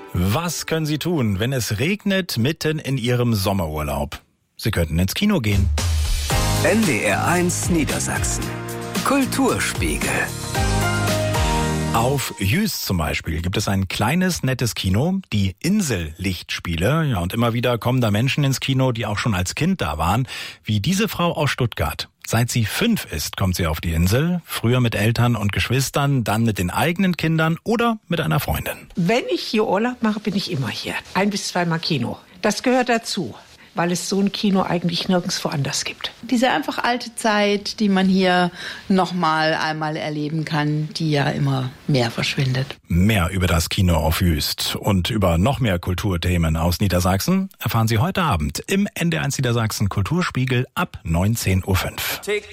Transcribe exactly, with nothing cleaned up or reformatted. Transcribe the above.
Was können Sie tun, wenn es regnet mitten in Ihrem Sommerurlaub? Sie könnten ins Kino gehen. N D R eins Niedersachsen. Kulturspiegel. Auf Jüst zum Beispiel gibt es ein kleines, nettes Kino, die Insel-Lichtspiele. Ja, und immer wieder kommen da Menschen ins Kino, die auch schon als Kind da waren, wie diese Frau aus Stuttgart. Seit sie fünf ist, kommt sie auf die Insel. Früher mit Eltern und Geschwistern, dann mit den eigenen Kindern oder mit einer Freundin. Wenn ich hier Urlaub mache, bin ich immer hier. Ein bis zweimal Kino. Das gehört dazu, weil es so ein Kino eigentlich nirgendwo anders gibt. Diese einfach alte Zeit, die man hier nochmal einmal erleben kann, die ja immer mehr verschwindet. Mehr über das Kino auf Jüst und über noch mehr Kulturthemen aus Niedersachsen erfahren Sie heute Abend im N D R eins Niedersachsen Kulturspiegel ab neunzehn Uhr fünf.